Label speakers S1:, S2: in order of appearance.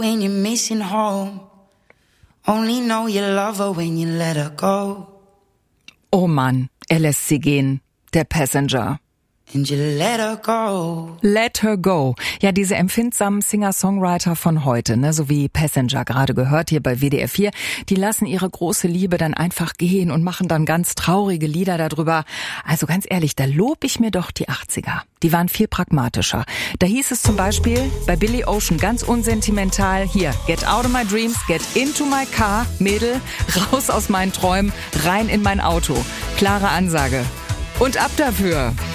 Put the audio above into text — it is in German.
S1: When you're missing home, only know you love her when you let her go.
S2: Oh Mann, er lässt sie gehen, der Passenger.
S1: And you let her go.
S2: Let her go. Ja, diese empfindsamen Singer-Songwriter von heute, ne, so wie Passenger gerade gehört hier bei WDR 4, die lassen ihre große Liebe dann einfach gehen und machen dann ganz traurige Lieder darüber. Also ganz ehrlich, da lob ich mir doch die 80er. Die waren viel pragmatischer. Da hieß es zum Beispiel bei Billy Ocean ganz unsentimental, hier, get out of my dreams, get into my car, Mädel, raus aus meinen Träumen, rein in mein Auto. Klare Ansage. Und ab dafür.